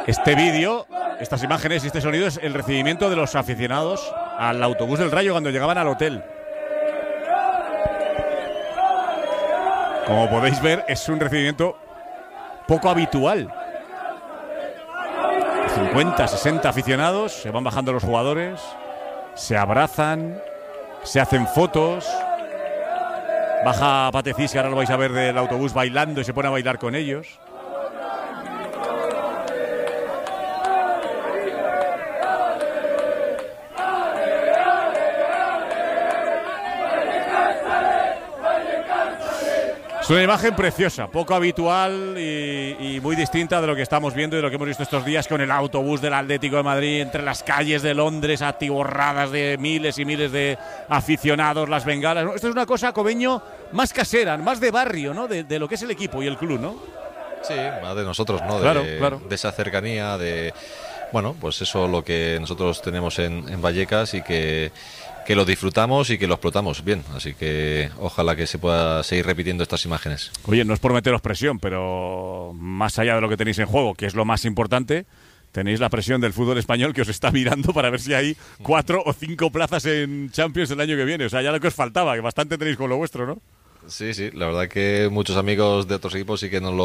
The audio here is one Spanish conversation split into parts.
Este vídeo, estas imágenes y este sonido es el recibimiento de los aficionados al autobús del Rayo cuando llegaban al hotel. Como podéis ver, es un recibimiento poco habitual. 50, 60 aficionados, se van bajando los jugadores, se abrazan, se hacen fotos. Baja Patecís, que ahora lo vais a ver del autobús bailando y se pone a bailar con ellos. Es una imagen preciosa, poco habitual y muy distinta de lo que estamos viendo y de lo que hemos visto estos días con el autobús del Atlético de Madrid entre las calles de Londres atiborradas de miles y miles de aficionados, las bengalas. Esto es una cosa, Cobeño, más casera, más de barrio, ¿no? De lo que es el equipo y el club, ¿no? Sí, más de nosotros, ¿no? Claro. De esa cercanía, bueno, pues eso lo que nosotros tenemos en Vallecas y que lo disfrutamos y que lo explotamos bien, así que ojalá que se pueda seguir repitiendo estas imágenes. Oye, no es por meteros presión, pero más allá de lo que tenéis en juego, que es lo más importante, tenéis la presión del fútbol español que os está mirando para ver si hay 4 o 5 plazas en Champions el año que viene, o sea, ya lo que os faltaba, que bastante tenéis con lo vuestro, ¿no? Sí, la verdad que muchos amigos de otros equipos sí que nos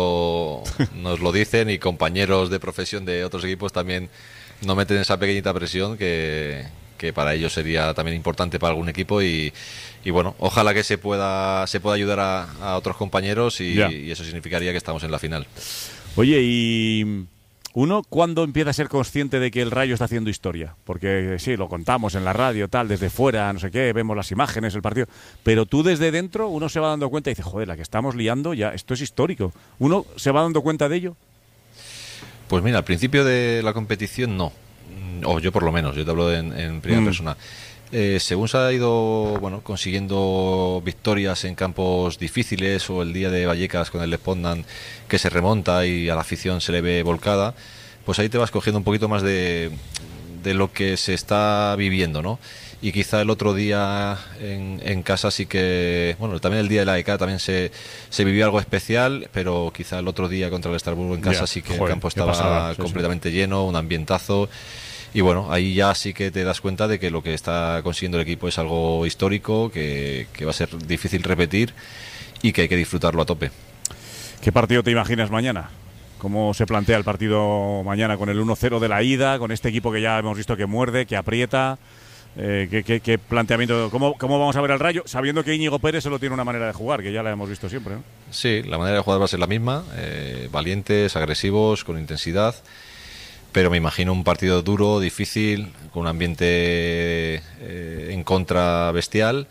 lo dicen y compañeros de profesión de otros equipos también nos meten esa pequeñita presión que para ellos sería también importante para algún equipo y bueno, ojalá que se pueda ayudar a otros compañeros y eso significaría que estamos en la final. Oye, y uno, ¿cuándo empieza a ser consciente de que el Rayo está haciendo historia? Porque sí, lo contamos en la radio, tal, desde fuera, no sé qué, vemos las imágenes, el partido, pero tú desde dentro uno se va dando cuenta y dice, joder, la que estamos liando ya, esto es histórico. ¿Uno se va dando cuenta de ello? Pues mira, al principio de la competición no. O yo por lo menos, yo te hablo en primera persona. Según se ha ido consiguiendo victorias en campos difíciles o el día de Vallecas con el Espondan que se remonta y a la afición se le ve volcada, pues ahí te vas cogiendo un poquito más de lo que se está viviendo, ¿no? Y quizá el otro día en casa sí que, bueno, también el día de la EK también se vivió algo especial, pero quizá el otro día contra el Estrasburgo en casa sí que el campo estaba completamente lleno, un ambientazo. Y bueno, ahí ya sí que te das cuenta de que lo que está consiguiendo el equipo es algo histórico, que va a ser difícil repetir y que hay que disfrutarlo a tope. ¿Qué partido te imaginas mañana? ¿Cómo se plantea el partido mañana con el 1-0 de la ida, con este equipo que ya hemos visto que muerde, que aprieta? ¿Qué planteamiento? ¿Cómo vamos a ver al Rayo? Sabiendo que Íñigo Pérez solo tiene una manera de jugar, que ya la hemos visto siempre, ¿no? Sí, la manera de jugar va a ser la misma, valientes, agresivos, con intensidad. Pero me imagino un partido duro, difícil, con un ambiente en contra bestial.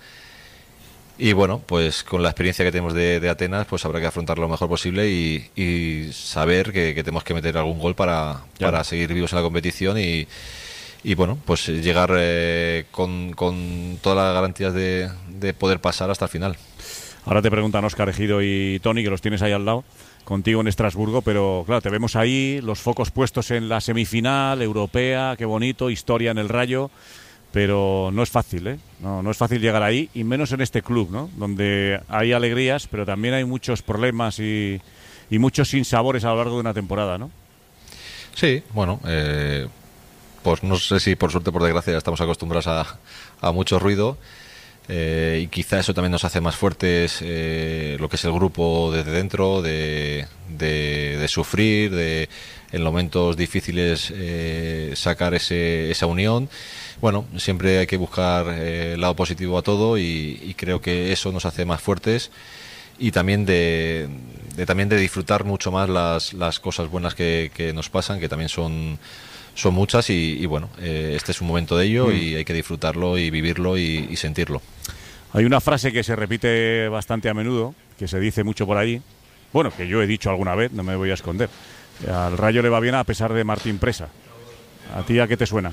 Y bueno, pues con la experiencia que tenemos de Atenas, pues habrá que afrontarlo lo mejor posible y saber que tenemos que meter algún gol para seguir vivos en la competición y bueno, pues llegar con todas las garantías de poder pasar hasta el final. Ahora te preguntan Óscar Ejido y Tony, que los tienes ahí al lado, contigo en Estrasburgo, pero claro, te vemos ahí, los focos puestos en la semifinal europea, qué bonito, historia en el Rayo, pero no es fácil, ¿eh? No es fácil llegar ahí, y menos en este club, ¿no? Donde hay alegrías, pero también hay muchos problemas y muchos sinsabores a lo largo de una temporada, ¿no? Sí, bueno, pues no sé si por suerte o por desgracia ya estamos acostumbrados a mucho ruido. Y quizá eso también nos hace más fuertes, lo que es el grupo desde dentro, de sufrir, en momentos difíciles sacar esa unión. Bueno, siempre hay que buscar el lado positivo a todo y creo que eso nos hace más fuertes y también de disfrutar mucho más las cosas buenas que nos pasan, que también son muchas y bueno, este es un momento de ello y hay que disfrutarlo y vivirlo y sentirlo. Hay una frase que se repite bastante a menudo, que se dice mucho por ahí, bueno, que yo he dicho alguna vez, no me voy a esconder. Al Rayo le va bien a pesar de Martín Presa. ¿A ti a qué te suena?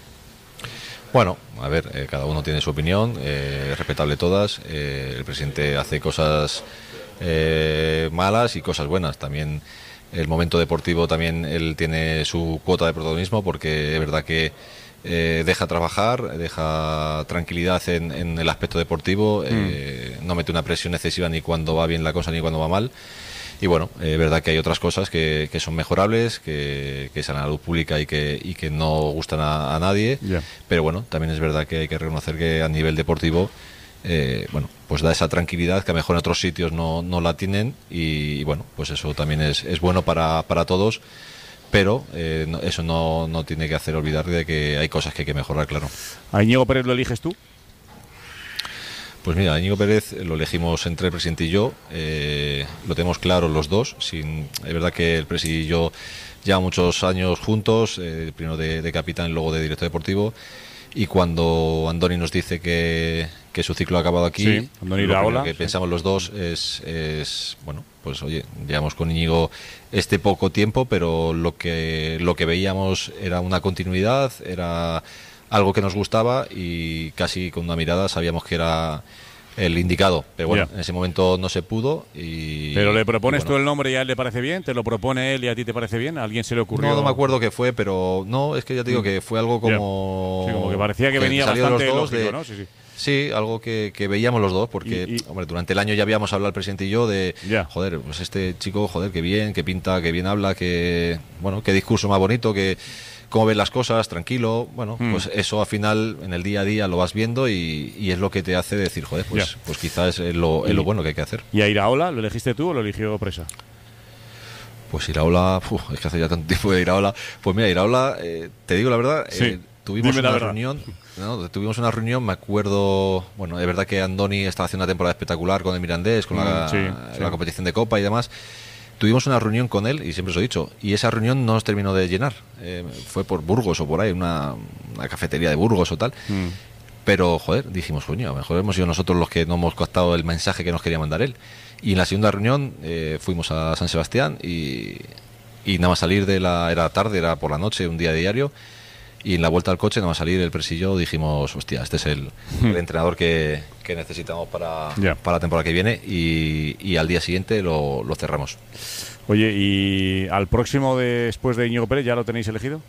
Bueno, a ver, cada uno tiene su opinión, respetable todas. El presidente hace cosas malas y cosas buenas. También el momento deportivo, también él tiene su cuota de protagonismo, porque es verdad que deja trabajar, deja tranquilidad en el aspecto deportivo, no mete una presión excesiva ni cuando va bien la cosa ni cuando va mal. Y bueno, es verdad que hay otras cosas que son mejorables, que salen a la luz pública y que no gustan a nadie. Yeah. Pero bueno, también es verdad que hay que reconocer que a nivel deportivo, bueno, pues da esa tranquilidad que a lo mejor en otros sitios no la tienen. Y bueno, pues eso también es bueno para todos. Pero eso no tiene que hacer olvidar de que hay cosas que hay que mejorar, claro. ¿A Íñigo Pérez lo eliges tú? Pues mira, a Íñigo Pérez lo elegimos entre el presidente y yo. Lo tenemos claro los dos. Es verdad que el presidente y yo llevamos muchos años juntos, primero de capitán y luego de director deportivo. Y cuando Andoni nos dice que su ciclo ha acabado aquí, sí, Andoni Iraola, lo que pensamos los dos es bueno, pues oye, llevamos con Íñigo este poco tiempo, pero lo que veíamos era una continuidad, era algo que nos gustaba y casi con una mirada sabíamos que era el indicado, pero bueno, en ese momento no se pudo. ¿Pero le propones tú el nombre y a él le parece bien? ¿Te lo propone él y a ti te parece bien? ¿A alguien se le ocurrió? No me acuerdo qué fue, pero no, es que ya te digo que fue algo como... Sí, como que parecía que venía bastante los dos lógico, ¿no? Sí. Sí, algo que veíamos los dos, porque hombre, durante el año ya habíamos hablado el presidente y yo de, joder, pues este chico, joder, qué bien, qué pinta, qué bien habla, que bueno, qué discurso más bonito, que cómo ves las cosas, tranquilo. Bueno, pues eso al final en el día a día lo vas viendo y es lo que te hace decir, joder, pues quizás es lo bueno que hay que hacer. ¿Y a Iraola lo elegiste tú o lo eligió Presa? Pues Iraola, es que hace ya tanto tiempo de Iraola. Pues mira, Iraola, te digo la verdad, tuvimos una reunión, me acuerdo, bueno, es verdad que Andoni estaba haciendo una temporada espectacular con el Mirandés, con la competición de Copa y demás. Tuvimos una reunión con él, y siempre os he dicho, y esa reunión no nos terminó de llenar. Fue por Burgos o por ahí, una cafetería de Burgos o tal. Pero, joder, dijimos, coño, a lo mejor hemos sido nosotros los que no hemos captado el mensaje que nos quería mandar él. Y en la segunda reunión fuimos a San Sebastián y nada más salir era tarde, era por la noche, un día diario. Y en la vuelta al coche, nada más salir el presillo, dijimos, hostia, este es el entrenador que necesitamos para la temporada que viene, y al día siguiente lo cerramos. Oye, ¿y al próximo después de Íñigo Pérez ya lo tenéis elegido?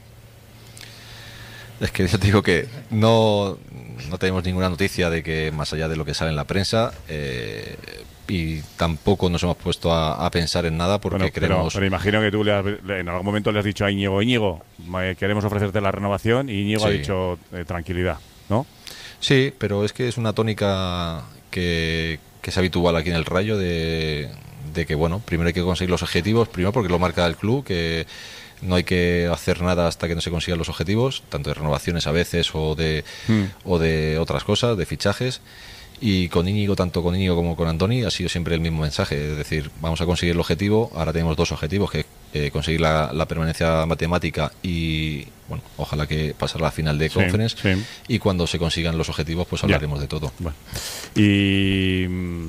Es que yo te digo que no tenemos ninguna noticia de que, más allá de lo que sale en la prensa, y tampoco nos hemos puesto a pensar en nada porque queremos... Pero imagino que tú en algún momento le has dicho a Íñigo, queremos ofrecerte la renovación, y Íñigo ha dicho tranquilidad, ¿no? Sí, pero es que es una tónica que es habitual aquí en el Rayo de que, bueno, primero hay que conseguir los objetivos, primero porque lo marca el club, que no hay que hacer nada hasta que no se consigan los objetivos, tanto de renovaciones a veces o de otras cosas, de fichajes. Y con Íñigo, tanto con Íñigo como con Andoni, ha sido siempre el mismo mensaje, es decir, vamos a conseguir el objetivo. Ahora tenemos dos objetivos, que conseguir la permanencia matemática y, bueno, ojalá que pasar a la final de Conference, y cuando se consigan los objetivos pues hablaremos de todo. Bueno. Y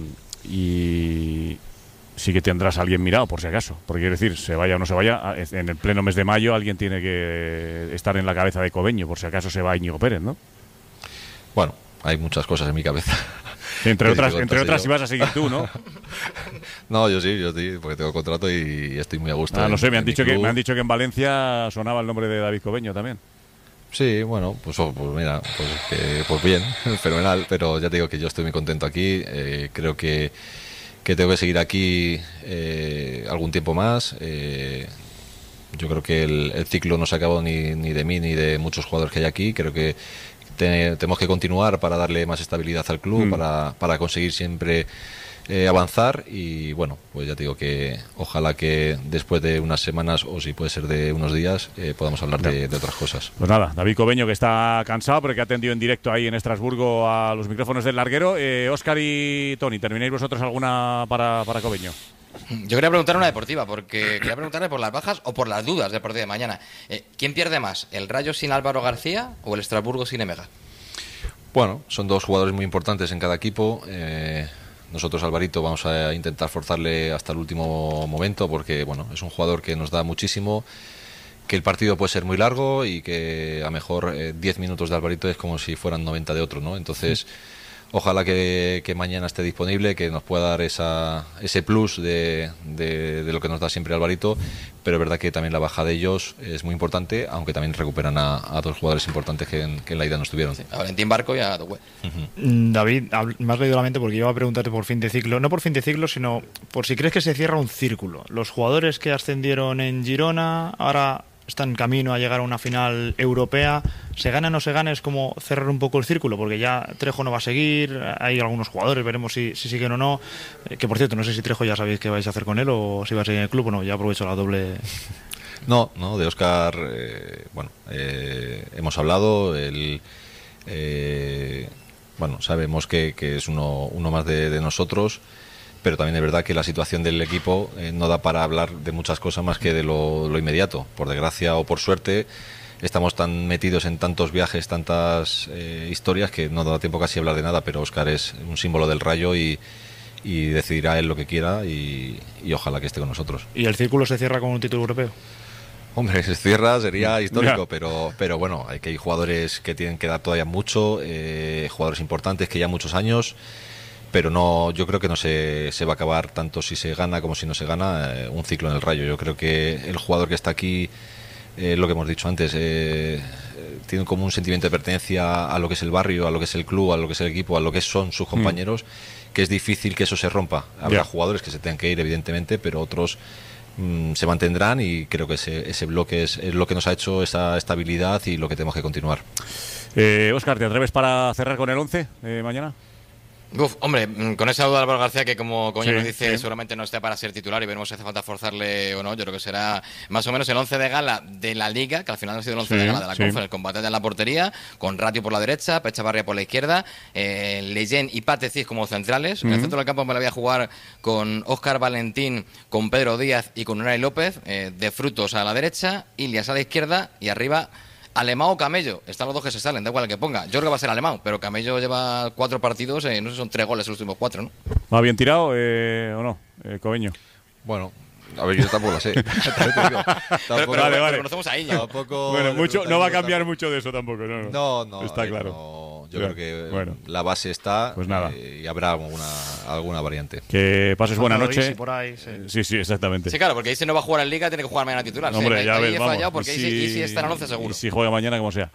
sí que tendrás a alguien mirado, por si acaso, porque quiero decir, se vaya o no se vaya, en el pleno mes de mayo alguien tiene que estar en la cabeza de Cobeño, por si acaso se va Íñigo Pérez, ¿no? Bueno, hay muchas cosas en mi cabeza. Entre otras si vas a seguir tú, ¿no? No, yo sí, porque tengo contrato y estoy muy a gusto. No sé, me han dicho que en Valencia sonaba el nombre de David Cobeño también. Sí, bueno, pues mira, pues bien, fenomenal, pero ya te digo que yo estoy muy contento aquí, creo que tengo que seguir aquí algún tiempo más. Yo creo que el ciclo no se ha acabado ni de mí ni de muchos jugadores que hay aquí. Creo que tenemos que continuar para darle más estabilidad al club, para conseguir siempre avanzar. Y bueno, pues ya te digo que ojalá que después de unas semanas, o si puede ser de unos días, podamos hablar de otras cosas. Pues nada, David Cobeño, que está cansado pero que ha atendido en directo ahí en Estrasburgo a los micrófonos del larguero. Óscar y Toni, ¿termináis vosotros alguna para Cobeño? Yo quería preguntar una deportiva, porque quería preguntarle por las bajas o por las dudas del partido de mañana. ¿Quién pierde más, el Rayo sin Álvaro García o el Estrasburgo sin Emega? Bueno, son dos jugadores muy importantes en cada equipo. Nosotros, Alvarito, vamos a intentar forzarle hasta el último momento, porque bueno, es un jugador que nos da muchísimo, que el partido puede ser muy largo y que a lo mejor 10 minutos de Alvarito es como si fueran 90 de otro, ¿no? Entonces, Ojalá que mañana esté disponible, que nos pueda dar ese plus de lo que nos da siempre Alvarito, pero es verdad que también la baja de ellos es muy importante, aunque también recuperan a dos jugadores importantes que en la ida no estuvieron. Sí, a Valentín Barco y a Dogüe. David, me has leído la mente porque iba a preguntarte por fin de ciclo, no por fin de ciclo, sino por si crees que se cierra un círculo. Los jugadores que ascendieron en Girona ahora están en camino a llegar a una final europea. Se gana o no se gana, es como cerrar un poco el círculo, porque ya Trejo no va a seguir, hay algunos jugadores, veremos si siguen o no. Que por cierto, no sé si Trejo ya sabéis qué vais a hacer con él o si va a seguir en el club o no, ya aprovecho la doble. No, de Óscar, hemos hablado, sabemos que es uno más de nosotros, pero también es verdad que la situación del equipo no da para hablar de muchas cosas más que de lo inmediato. Por desgracia o por suerte, estamos tan metidos en tantos viajes, tantas historias, que no da tiempo casi a hablar de nada, pero Óscar es un símbolo del Rayo y decidirá él lo que quiera y ojalá que esté con nosotros. ¿Y el círculo se cierra con un título europeo? Hombre, si se cierra sería histórico, pero bueno, hay jugadores que tienen que dar todavía mucho, jugadores importantes que ya muchos años, pero no, yo creo que no se va a acabar tanto si se gana como si no se gana un ciclo en el Rayo. Yo creo que el jugador que está aquí, lo que hemos dicho antes, tiene como un sentimiento de pertenencia a lo que es el barrio, a lo que es el club, a lo que es el equipo, a lo que son sus compañeros, que es difícil que eso se rompa. Habrá jugadores que se tengan que ir, evidentemente, pero otros se mantendrán, y creo que ese bloque es lo que nos ha hecho esa estabilidad y lo que tenemos que continuar. Óscar, ¿te atreves para cerrar con el 11 mañana? Hombre, con esa duda de Álvaro García, que como Coño nos dice, sí, seguramente no esté para ser titular y veremos si hace falta forzarle o no. Yo creo que será más o menos el 11 de gala de la Liga, que al final ha sido el 11 de gala de la Conference, con Batalla en la portería, con Ratio por la derecha, Pechavarria por la izquierda, Leyen y Patecis como centrales. En el centro del campo me la voy a jugar con Óscar Valentín, con Pedro Díaz y con Unai López, de Frutos a la derecha, Ilias a la izquierda y arriba Alemão o Camello. Están los dos que se salen, da igual el que ponga. Yo creo que va a ser Alemão, pero Camello lleva 4 partidos, no sé si son 3 goles los últimos 4, ¿no? ¿Va bien tirado o no, Cobeño? Bueno, a ver, yo tampoco la sé. Tampoco, pero conocemos a ella. Bueno, no va a cambiar mucho de eso tampoco, ¿no? No, está claro. No, yo creo que la base está, pues nada. Y habrá alguna variante. Que pases buena noche. Por ahí, sí, exactamente. Sí, claro, porque si no va a jugar en Liga, tiene que jugar mañana titular. Hombre, ya ves, he fallado porque si está en el 11 seguro. Y si juega mañana, como sea.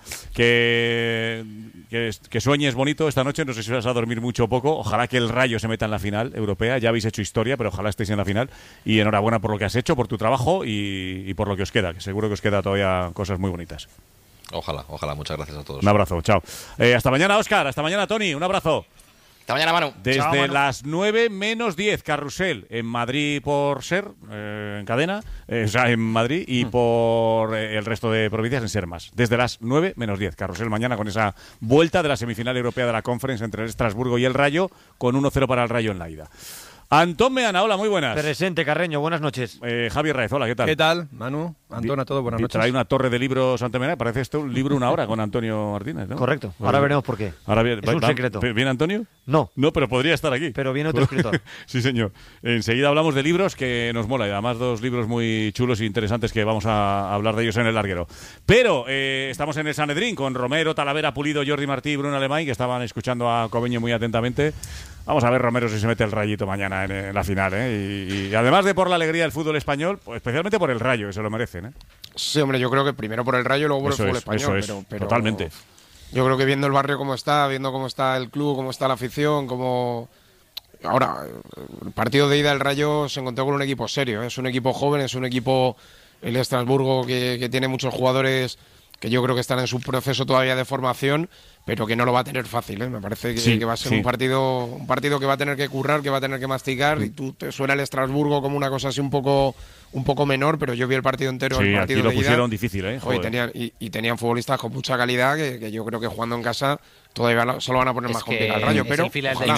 Que sueñes bonito esta noche, no sé si vas a dormir mucho o poco. Ojalá que el Rayo se meta en la final europea. Ya habéis hecho historia, pero ojalá estéis en la final. Y enhorabuena por lo que has hecho, por tu trabajo y por lo que os queda, que seguro que os queda todavía cosas muy bonitas. Ojalá. Muchas gracias a todos. Un abrazo, chao. Hasta mañana, Óscar. Hasta mañana, Tony. Un abrazo. Hasta mañana, Manu. Desde Chao, Manu. las 9 menos 10, Carrusel en Madrid por Ser, en cadena, en Madrid, y por el resto de provincias en Ser Más. Desde las 9 menos 10, Carrusel mañana con esa vuelta de la semifinal europea de la Conference entre el Estrasburgo y el Rayo, con 1-0 para el Rayo en la ida. Antón Meana, hola, muy buenas. Presente, Carreño, buenas noches. Javier Raez, hola, ¿qué tal? ¿Qué tal, Manu? Antón, a todos, buenas noches. Trae una torre de libros, Antón Meana, parece esto un libro una hora con Antonio Martínez, ¿no? Correcto, ahora veremos por qué. Es un secreto. ¿Viene Antonio? No, pero podría estar aquí. pero viene otro escritor. Sí, señor. Enseguida hablamos de libros, que nos mola, y además 2 libros muy chulos e interesantes que vamos a hablar de ellos en el larguero. Pero estamos en el Sanedrín con Romero, Talavera, Pulido, Jordi Martí y Bruno Alemany, que estaban escuchando a Cobeño muy atentamente. Vamos a ver, Romero, si se mete el Rayito mañana en la final, ¿eh? Y además de por la alegría del fútbol español, pues especialmente por el Rayo, que se lo merecen, ¿eh? Sí, hombre, yo creo que primero por el Rayo y luego por el fútbol español. Eso es, pero totalmente. Yo creo que viendo el barrio cómo está, viendo cómo está el club, cómo está la afición, cómo... Ahora, el partido de ida del Rayo se encontró con un equipo serio, ¿eh? Es un equipo joven, es un equipo, el Estrasburgo, que tiene muchos jugadores que yo creo que están en su proceso todavía de formación, pero que no lo va a tener fácil, ¿eh? Me parece que va a ser un partido que va a tener que currar, que va a tener que masticar, y tú te suena el Estrasburgo como una cosa así un poco menor, pero yo vi el partido entero, el partido aquí lo de ida. pusieron difícil, ¿eh? Tenían futbolistas con mucha calidad que yo creo que jugando en casa todavía se lo van a poner más complicado al Rayo, pero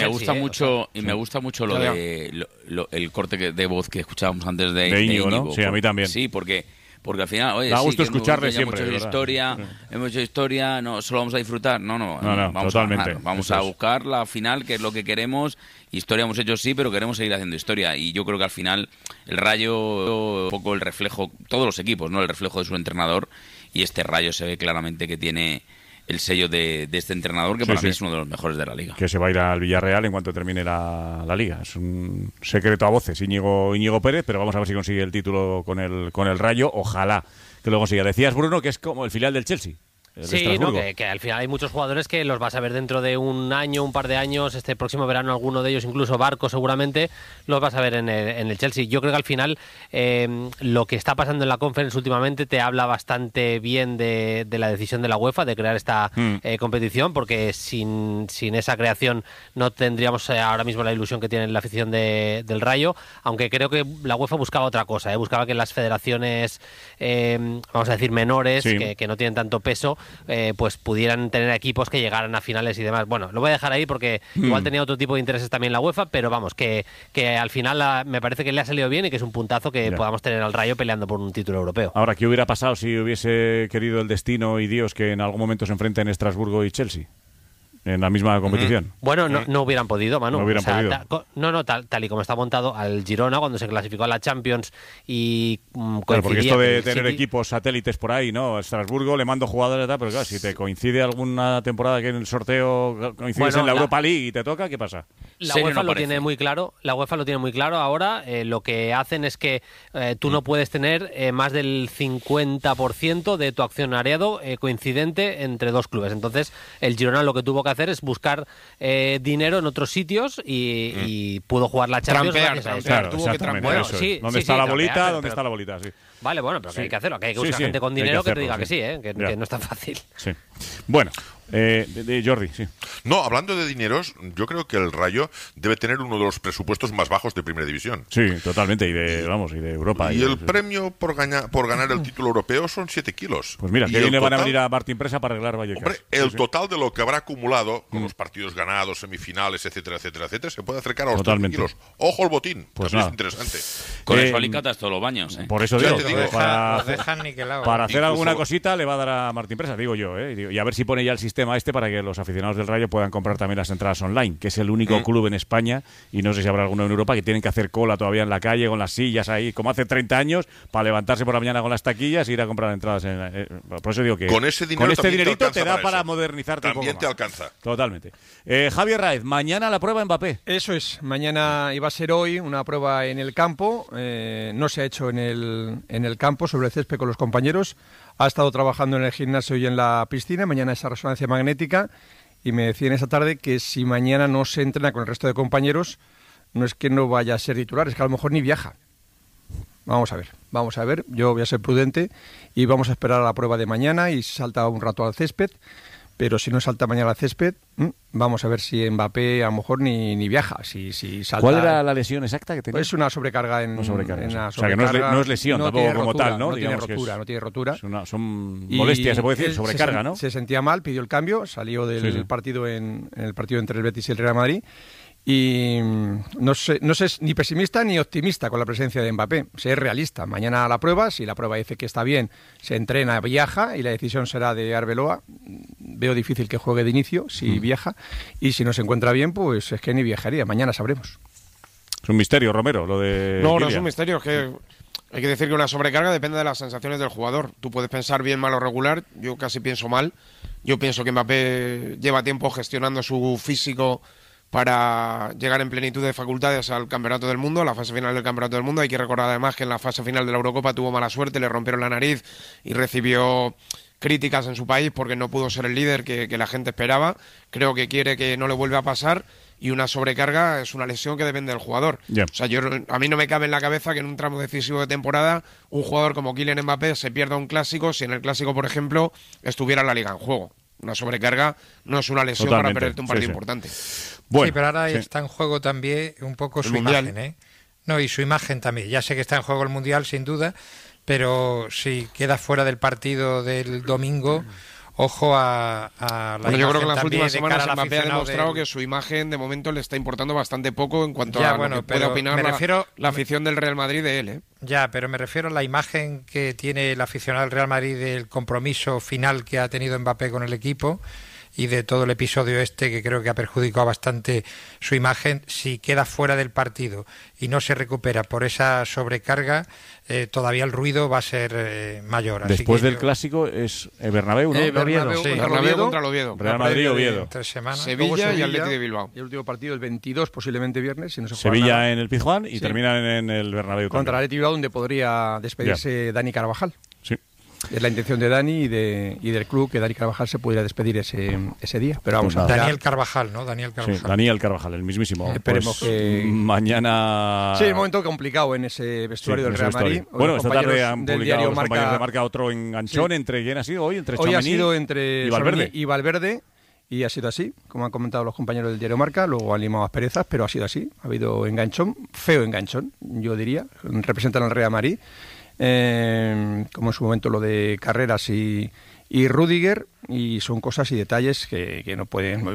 me gusta mucho el corte de voz que escuchábamos antes de Íñigo, ¿no? Sí, a mí también. Sí, porque al final, oye, da gusto sí, escucharle siempre. Hemos hecho historia, no solo vamos a disfrutar, no, vamos totalmente. Vamos a buscar la final, que es lo que queremos. Historia hemos hecho sí, pero queremos seguir haciendo historia, y yo creo que al final el Rayo, un poco el reflejo, todos los equipos, ¿no? El reflejo de su entrenador, y este Rayo se ve claramente que tiene el sello de este entrenador, que para mí es uno de los mejores de la Liga. Que se va a ir al Villarreal en cuanto termine la Liga. Es un secreto a voces, Íñigo Pérez, pero vamos a ver si consigue el título con el Rayo. Ojalá que lo consiga. Decías, Bruno, que es como el filial del Chelsea. Sí, no, que al final hay muchos jugadores que los vas a ver dentro de un año, un par de años, este próximo verano alguno de ellos, incluso Barco seguramente, los vas a ver en el Chelsea. Yo creo que al final lo que está pasando en la Conference últimamente te habla bastante bien de la decisión de la UEFA de crear esta competición, porque sin esa creación no tendríamos ahora mismo la ilusión que tiene la afición del Rayo, aunque creo que la UEFA buscaba otra cosa, buscaba que las federaciones, vamos a decir, menores, que no tienen tanto peso, pues pudieran tener equipos que llegaran a finales y demás. Bueno, lo voy a dejar ahí porque igual tenía otro tipo de intereses también la UEFA, pero vamos, que al final me parece que le ha salido bien y que es un puntazo que podamos tener al Rayo peleando por un título europeo. Ahora, ¿qué hubiera pasado si hubiese querido el destino y Dios que en algún momento se enfrenten Estrasburgo y Chelsea en la misma competición? Bueno, no hubieran podido, Manu. No hubieran podido. Tal y como está montado al Girona cuando se clasificó a la Champions y claro, porque esto de tener equipos satélites por ahí, ¿no? Estrasburgo le mando jugadores, pero claro, si te coincide alguna temporada que en el sorteo coincides en la Europa League y te toca, ¿qué pasa? La UEFA lo tiene muy claro. La UEFA lo tiene muy claro. Ahora lo que hacen es que tú no puedes tener más del 50% de tu accionariado coincidente entre dos clubes. Entonces, el Girona lo que tuvo que hacer es buscar dinero en otros sitios y pudo jugar la Champions. Claro, tuvo que trampear. Bueno, sí, ¿dónde está la bolita? ¿Dónde está la bolita? Sí. Vale, bueno, pero que hay que hacerlo, que hay que buscar gente con dinero que te diga que sí, que no es tan fácil. Sí. Bueno, Jordi, sí. No, hablando de dineros, yo creo que el Rayo debe tener uno de los presupuestos más bajos de Primera División. Sí, totalmente, y de Europa. Y el premio por ganar el título europeo son 7 kilos. Pues mira, que viene van a venir a Martín Presa para arreglar Vallecas. Hombre, el total de lo que habrá acumulado con los partidos ganados, semifinales, etcétera, se puede acercar a los 7 kilos. Ojo al botín, pues también es interesante. Con eso alicatas todos los baños. Por eso digo, para hacer alguna Incluso cosita le va a dar a Martín Presa, digo yo, y a ver si pone ya el sistema para que los aficionados del Rayo puedan comprar también las entradas online, que es el único club en España, y no sé si habrá alguno en Europa, que tienen que hacer cola todavía en la calle con las sillas ahí, como hace 30 años, para levantarse por la mañana con las taquillas e ir a comprar entradas. Por eso digo que con este dinerito te da para modernizarte también un poco te más. alcanza. Totalmente. Javier Raez, mañana la prueba Mbappé. Eso es, mañana iba a ser hoy una prueba en el campo, no se ha hecho en el campo sobre el césped con los compañeros, ha estado trabajando en el gimnasio y en la piscina, mañana esa resonancia magnética, y me decían esta tarde que si mañana no se entrena con el resto de compañeros, no es que no vaya a ser titular, es que a lo mejor ni viaja. Vamos a ver, yo voy a ser prudente y vamos a esperar a la prueba de mañana y salta un rato al césped, pero si no salta mañana al césped, vamos a ver si Mbappé a lo mejor ni viaja. Si salta... ¿Cuál era la lesión exacta que tenía? Es una sobrecarga en una sobrecarga. O sea, que no es lesión tampoco como tal, ¿no? No tiene rotura. Son molestias, se puede decir, sobrecarga, ¿no? Se sentía mal, pidió el cambio, salió del partido en el partido entre el Betis y el Real Madrid. Y no sé ni pesimista ni optimista con la presencia de Mbappé. Es realista. Mañana la prueba, si la prueba dice que está bien, se entrena, viaja y la decisión será de Arbeloa. Veo difícil que juegue de inicio si viaja, y si no se encuentra bien, pues es que ni viajaría. Mañana sabremos. Es un misterio, Romero, lo de No es un misterio, es que hay que decir que una sobrecarga depende de las sensaciones del jugador. Tú puedes pensar bien, mal o regular, yo casi pienso mal. Yo pienso que Mbappé lleva tiempo gestionando su físico para llegar en plenitud de facultades al Campeonato del Mundo, a la fase final del Campeonato del Mundo. Hay que recordar además que en la fase final de la Eurocopa tuvo mala suerte, le rompieron la nariz y recibió críticas en su país porque no pudo ser el líder que la gente esperaba. Creo que quiere que no le vuelva a pasar, y una sobrecarga es una lesión que depende del jugador. O sea, a mí no me cabe en la cabeza que en un tramo decisivo de temporada un jugador como Kylian Mbappé se pierda un clásico si en el clásico, por ejemplo, estuviera la Liga en juego. Una sobrecarga no es una lesión para perderte un partido importante. Bueno, sí, pero ahora está en juego también un poco su imagen, ¿eh? No, y su imagen también. Ya sé que está en juego el Mundial, sin duda, pero si queda fuera del partido del domingo, ojo a la imagen. Yo creo que en las últimas semanas Mbappé ha demostrado que su imagen de momento le está importando bastante poco en cuanto a lo que puede opinar la afición del Real Madrid de él, ¿eh? Ya, pero me refiero a la imagen que tiene el aficionado del Real Madrid del compromiso final que ha tenido Mbappé con el equipo. y de todo el episodio que creo que ha perjudicado bastante su imagen, si queda fuera del partido y no se recupera por esa sobrecarga, todavía el ruido va a ser mayor. Así Después que del clásico es Bernabéu, ¿no? Bernabéu contra el Oviedo. Real Madrid, Oviedo. 3 semanas. Sevilla y Atlético de Bilbao. Y el último partido el 22, posiblemente viernes, si no se juega Sevilla nada. en el Pizjuán y terminan en el Bernabéu. Contra el Atlético de Bilbao, donde podría despedirse Dani Carvajal. Sí. Es la intención de Dani y del club que Dani Carvajal se pudiera despedir ese día. Pero vamos Daniel Carvajal, ¿no? Daniel Carvajal. Sí, Daniel Carvajal, el mismísimo. Esperemos que mañana. Sí, un momento complicado en ese vestuario del Real Madrid. Bueno, esta tarde han publicado los Marca... compañeros de Marca otro enganchón. ¿Entre quién ha sido hoy? Entre Hoy Tchouaméni ha sido entre y Valverde. Tchouaméni y Valverde. Y ha sido así, como han comentado los compañeros del diario Marca, luego han limado asperezas, pero ha sido así. Ha habido enganchón, feo enganchón, yo diría, representan al Real Madrid, como en su momento lo de Carreras y Rüdiger, y son cosas y detalles que no pueden.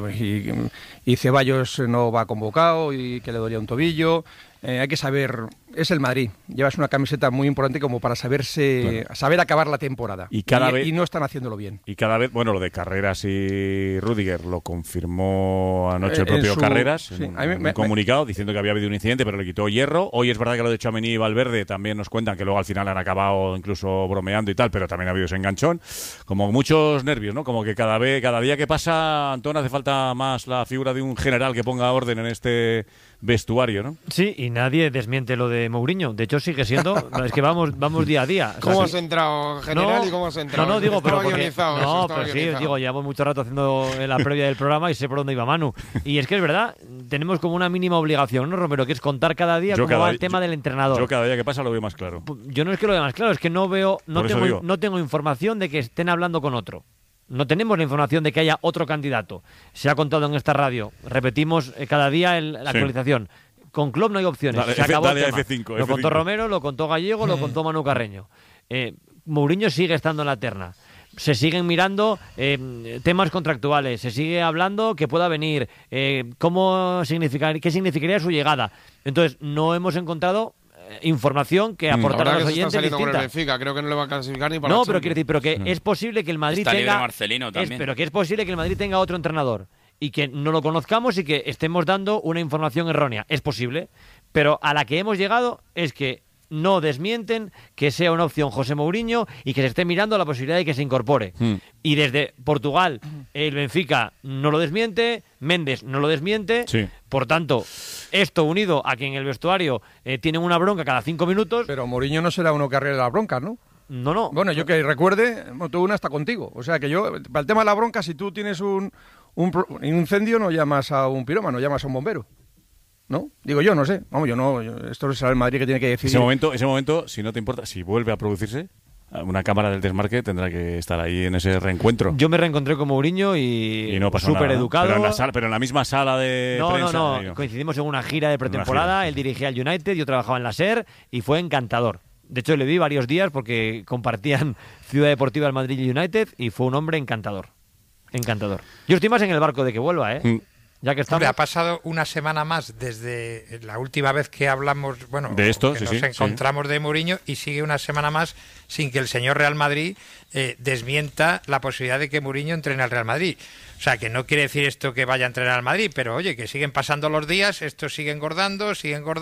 Y Ceballos no va convocado y que le dolía un tobillo. Hay que saber, es el Madrid, llevas una camiseta muy importante como para saber acabar la temporada. Y no están haciéndolo bien. Y cada vez, bueno, lo de Carreras y Rüdiger lo confirmó anoche el propio Carreras en un comunicado diciendo que había habido un incidente, pero le quitó hierro. Hoy es verdad que lo de Tchouaméni y Valverde también nos cuentan que luego al final han acabado incluso bromeando y tal, pero también ha habido ese enganchón. Como muchos nervios, ¿no? Como que cada día que pasa, Antón, hace falta más la figura de un general que ponga orden en este vestuario, ¿no? Sí, y nadie desmiente lo de Mourinho. De hecho, sigue siendo... es que vamos día a día. ¿Cómo has entrado, general, y cómo has entrado? No, digo, pero porque... guionizado, pero sí, digo, llevamos mucho rato haciendo la previa del programa y sé por dónde iba Manu. Y es que es verdad, tenemos como una mínima obligación, ¿no, Romero? Que es contar cada día cómo va el tema del entrenador. Yo cada día que pasa lo veo más claro. Yo no es que lo vea más claro, es que no tengo información de que estén hablando con otro. No tenemos la información de que haya otro candidato. Se ha contado en esta radio. Repetimos cada día la actualización. Con Klopp no hay opciones. Se acabó el tema. F5, lo contó Romero, lo contó Gallego, lo contó Manu Carreño. Mourinho sigue estando en la terna. Se siguen mirando temas contractuales. Se sigue hablando que pueda venir. ¿Qué significaría su llegada? Entonces, no hemos encontrado información que aportar a los oyentes distinta. Con el Benfica, creo que no le va a clasificar ni para No, pero quiero decir, que es posible que el Madrid tenga Marcelino también. pero que es posible que el Madrid tenga otro entrenador y que no lo conozcamos y que estemos dando una información errónea. Es posible, pero a la que hemos llegado es que no desmienten que sea una opción José Mourinho y que se esté mirando la posibilidad de que se incorpore. Y desde Portugal, el Benfica no lo desmiente, Méndez no lo desmiente. Sí. Por tanto, esto unido a que en el vestuario tienen una bronca cada 5 minutos... Pero Mourinho no será uno que arregle las broncas, ¿no? No. Bueno, yo que recuerde, tuve una hasta contigo. O sea, que yo, para el tema de la bronca, si tú tienes un incendio, no llamas a un pirómano, llamas a un bombero. ¿No? Digo yo, no sé. Vamos, esto será el Madrid que tiene que decidir. Ese momento, si no te importa, si vuelve a producirse, una cámara del desmarque tendrá que estar ahí en ese reencuentro. Yo me reencontré con Mourinho y no pasó súper nada, educado. Pero en la misma sala de prensa. No. Coincidimos en una gira de pretemporada. Él dirigía al United, yo trabajaba en la SER y fue encantador. De hecho, le vi varios días porque compartían Ciudad Deportiva del Madrid y United y fue un hombre encantador. Encantador. Yo estoy más en el barco de que vuelva, ¿eh? Ya que estamos... Hombre, ha pasado una semana más desde la última vez que hablamos, de esto, que nos encontramos de Mourinho, y sigue una semana más sin que el señor Real Madrid desmienta la posibilidad de que Mourinho entrene al Real Madrid. O sea, que no quiere decir esto que vaya a entrenar al Madrid, pero oye, que siguen pasando los días, esto sigue engordando,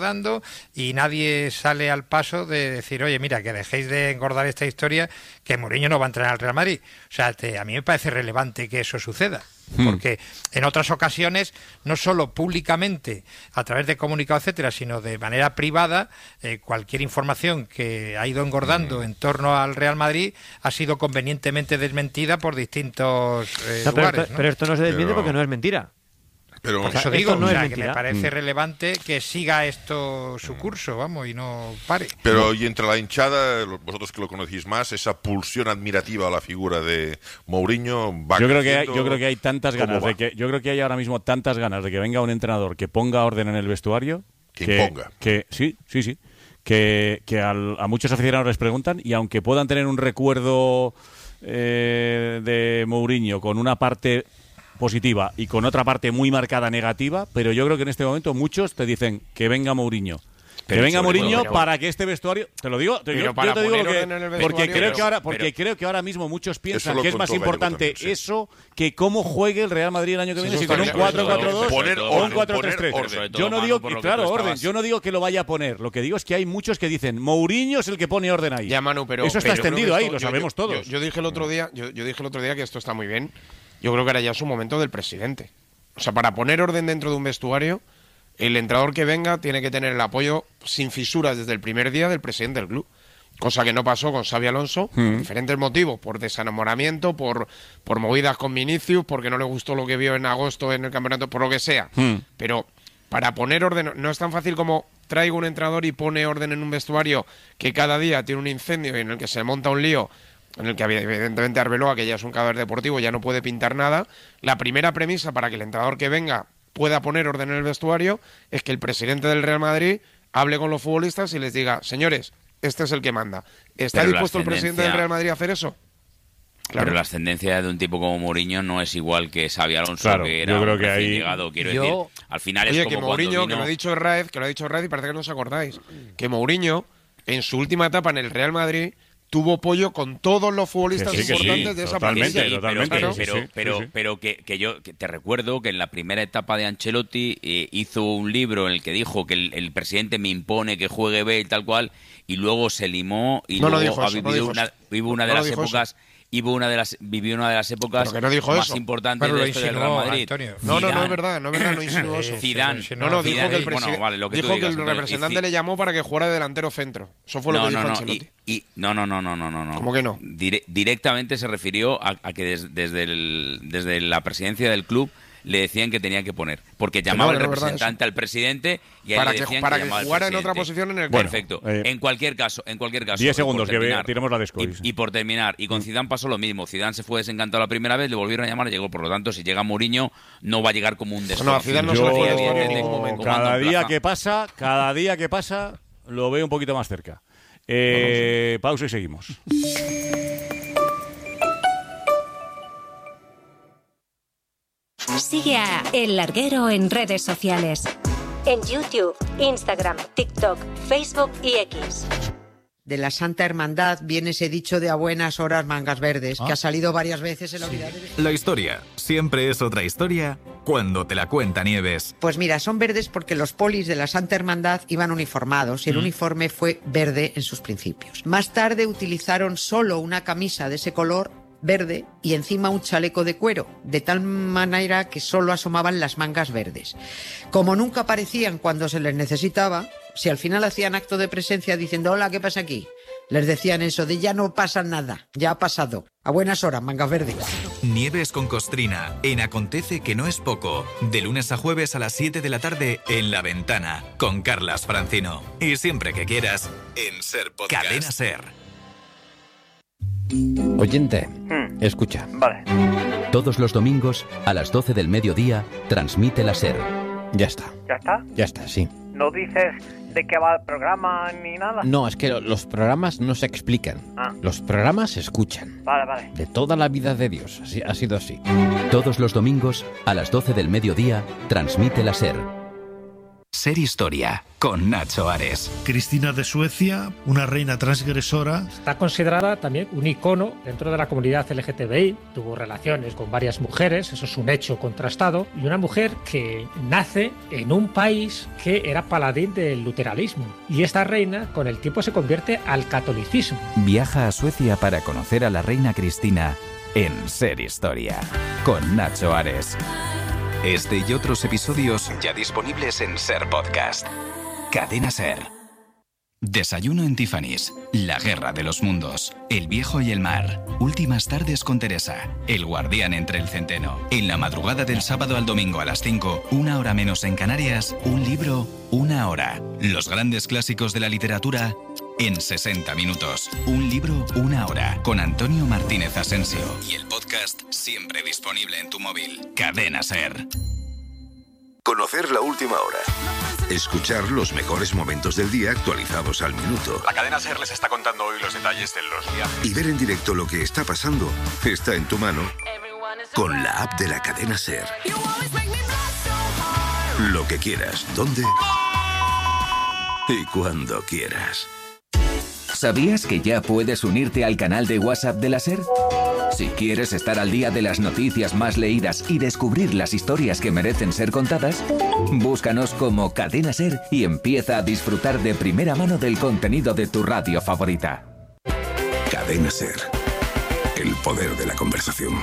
y nadie sale al paso de decir, oye, mira, que dejéis de engordar esta historia, que Mourinho no va a entrenar al Real Madrid. O sea, a mí me parece relevante que eso suceda. Porque en otras ocasiones, no solo públicamente, a través de comunicados, etcétera, sino de manera privada, cualquier información que ha ido engordando en torno al Real Madrid ha sido convenientemente desmentida por distintos lugares. Pero esto no se desmiente porque no es mentira. Pero por eso digo, que me parece relevante que siga esto su curso, vamos, y no pare. Pero y entre la hinchada, vosotros que lo conocéis más, esa pulsión admirativa a la figura de Mourinho va yo creo que hay tantas ganas yo creo que hay ahora mismo tantas ganas de que venga un entrenador que ponga orden en el vestuario, que imponga. Sí. Que a muchos aficionados les preguntan, y aunque puedan tener un recuerdo de Mourinho con una parte positiva y con otra parte muy marcada negativa, pero yo creo que en este momento muchos te dicen que venga Mourinho. Que venga Mourinho para que este vestuario, te lo digo, yo te digo porque creo que ahora mismo muchos piensan que es más importante eso que cómo juegue el Real Madrid el año que viene, si con un 4-4-2 o un 4-3-3. Yo no digo que, claro, orden, yo no digo que lo vaya a poner, lo que digo es que hay muchos que dicen Mourinho es el que pone orden ahí. Ya, Manu, pero eso está extendido ahí, lo sabemos todos. Yo dije el otro día que esto está muy bien. Yo creo que ahora ya es un momento del presidente. O sea, para poner orden dentro de un vestuario, el entrenador que venga tiene que tener el apoyo sin fisuras desde el primer día del presidente del club. Cosa que no pasó con Xabi Alonso, por diferentes motivos, por desenamoramiento, por movidas con Vinicius, porque no le gustó lo que vio en agosto en el campeonato, por lo que sea. Pero para poner orden, no es tan fácil como traigo un entrenador y pone orden en un vestuario que cada día tiene un incendio y en el que se monta un lío, en el que evidentemente Arbeloa, que ya es un cadáver deportivo, ya no puede pintar nada. La primera premisa para que el entrenador que venga pueda poner orden en el vestuario es que el presidente del Real Madrid hable con los futbolistas y les diga, señores, este es el que manda. ¿Está dispuesto el presidente del Real Madrid a hacer eso? Claro. Pero la ascendencia de un tipo como Mourinho no es igual que Xabi Alonso, claro, que era yo creo un que recién ahí... llegado. Quiero decir, al final Oye, es como que Mourinho, cuando vino... que lo ha dicho Raez y parece que no os acordáis, que Mourinho, en su última etapa en el Real Madrid, tuvo pollo con todos los futbolistas importantes de esa plantilla. Pero que yo te recuerdo que en la primera etapa de Ancelotti hizo un libro en el que dijo que el presidente me impone que juegue B y tal cual, y luego se limó y luego vivió una de las épocas... Vivió una de las épocas más importantes de la historia del Real Madrid. No es verdad, no insinuó eso. Zidane. Dijo que el presidente, dijo que el representante le llamó para que jugara de delantero centro. Eso fue lo que dijo Ancelotti. No. ¿Cómo que no? Directamente se refirió a que desde la presidencia del club le decían que tenía que poner, porque llamaba el representante al presidente y ahí le decían para que jugara en otra posición en el campo. Perfecto. En cualquier caso 10 segundos que tiremos la descoy. Y por terminar, y con Zidane pasó lo mismo. Zidane se fue desencantado la primera vez, le volvieron a llamar y llegó. Por lo tanto, si llega Mourinho, no va a llegar como un desconocido. No, Zidane no se lo fue en ningún momento. Cada día que pasa, lo veo un poquito más cerca. Pausa y seguimos. Sigue a El Larguero en redes sociales. En YouTube, Instagram, TikTok, Facebook y X. De la Santa Hermandad viene ese dicho de a buenas horas mangas verdes, que ha salido varias veces en la unidad de... La historia siempre es otra historia cuando te la cuenta Nieves. Pues mira, son verdes porque los polis de la Santa Hermandad iban uniformados y el uniforme fue verde en sus principios. Más tarde utilizaron solo una camisa de ese color verde y encima un chaleco de cuero, de tal manera que solo asomaban las mangas verdes. Como nunca aparecían cuando se les necesitaba, si al final hacían acto de presencia diciendo hola, ¿qué pasa aquí?, les decían eso de ya no pasa nada, ya ha pasado. A buenas horas, mangas verdes. Nieves con Costrina, en Acontece que no es poco. De lunes a jueves a las 7 de la tarde en La Ventana, con Carlas Francino. Y siempre que quieras, en Ser Podcast. Cadena Ser. Oyente, escucha. Vale. Todos los domingos, a las 12 del mediodía, transmite la SER. Ya está. ¿Ya está? Ya está, sí. ¿No dices de qué va el programa ni nada? No, es que los programas no se explican. Los programas se escuchan. Vale. De toda la vida de Dios. Así, ha sido así. Todos los domingos, a las 12 del mediodía, transmite la SER. Ser Historia, con Nacho Ares. Cristina de Suecia, una reina transgresora. Está considerada también un icono dentro de la comunidad LGTBI. Tuvo relaciones con varias mujeres, eso es un hecho contrastado. Y una mujer que nace en un país que era paladín del luteranismo. Y esta reina, con el tiempo, se convierte al catolicismo. Viaja a Suecia para conocer a la reina Cristina en Ser Historia, con Nacho Ares. Este y otros episodios ya disponibles en Ser Podcast. Cadena Ser. Desayuno en Tiffany's. La guerra de los mundos. El viejo y el mar. Últimas tardes con Teresa. El guardián entre el centeno. En la madrugada del sábado al domingo a las 5, una hora menos en Canarias, un libro, una hora. Los grandes clásicos de la literatura en 60 minutos. Un libro, una hora. Con Antonio Martínez Asensio. Y el podcast siempre disponible en tu móvil. Cadena Ser. Conocer la última hora. Escuchar los mejores momentos del día actualizados al minuto. La cadena SER les está contando hoy los detalles de los viajes. Y ver en directo lo que está pasando está en tu mano con la app de la cadena SER. Lo que quieras, ¿dónde? y cuando quieras. ¿Sabías que ya puedes unirte al canal de WhatsApp de la SER? Si quieres estar al día de las noticias más leídas y descubrir las historias que merecen ser contadas, búscanos como Cadena SER y empieza a disfrutar de primera mano del contenido de tu radio favorita. Cadena SER. El poder de la conversación.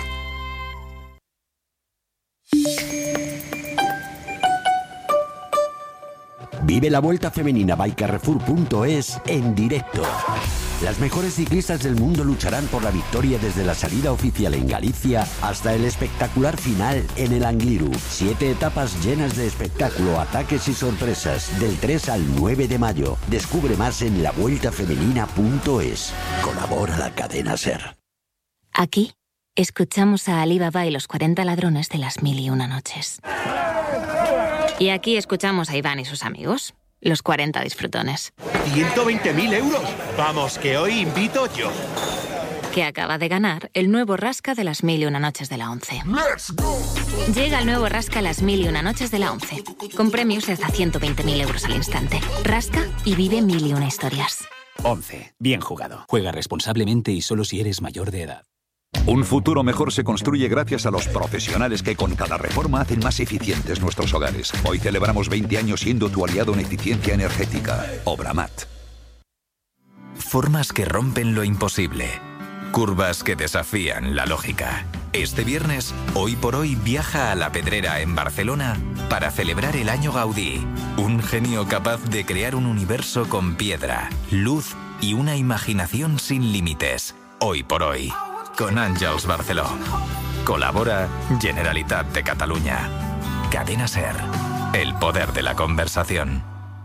Vive la Vuelta Femenina by Carrefour.es en directo. Las mejores ciclistas del mundo lucharán por la victoria desde la salida oficial en Galicia hasta el espectacular final en el Angliru. 7 etapas llenas de espectáculo, ataques y sorpresas del 3 al 9 de mayo. Descubre más en lavueltafemenina.es. Colabora la cadena SER. Aquí escuchamos a Ali Baba y los 40 ladrones de las 1001 noches. Y aquí escuchamos a Iván y sus amigos, los 40 disfrutones. ¡120.000 euros! Vamos, que hoy invito yo. Que acaba de ganar el nuevo Rasca de las 1001 noches de la 11. ¡Let's go! Llega el nuevo Rasca las 1001 noches de la 11, con premios de hasta 120.000 euros al instante. Rasca y vive 1001 historias. 11. Bien jugado. Juega responsablemente y solo si eres mayor de edad. Un futuro mejor se construye gracias a los profesionales que con cada reforma hacen más eficientes nuestros hogares. Hoy celebramos 20 años siendo tu aliado en eficiencia energética. Obramat. Formas que rompen lo imposible. Curvas que desafían la lógica. Este viernes, Hoy por Hoy viaja a La Pedrera en Barcelona para celebrar el Año Gaudí. Un genio capaz de crear un universo con piedra, luz y una imaginación sin límites. Hoy por Hoy. Con Àngels Barceló. Colabora Generalitat de Catalunya. Cadena SER. El poder de la conversación.